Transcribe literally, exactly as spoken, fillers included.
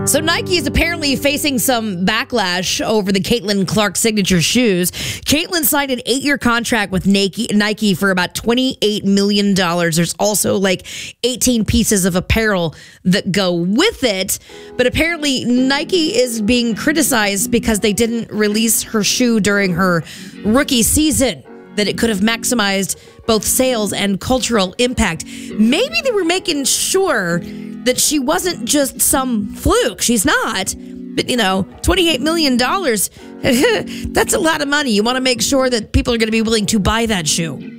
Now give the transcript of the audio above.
So Nike is apparently facing some backlash over the Caitlin Clark signature shoes. Caitlin signed an eight-year contract with Nike, Nike for about twenty-eight million dollars. There's also like eighteen pieces of apparel that go with it. But apparently Nike is being criticized because they didn't release her shoe during her rookie season, that it could have maximized both sales and cultural impact. Maybe they were making sure that she wasn't just some fluke. She's not. But, you know, twenty-eight million dollars, that's a lot of money. You want to make sure that people are going to be willing to buy that shoe.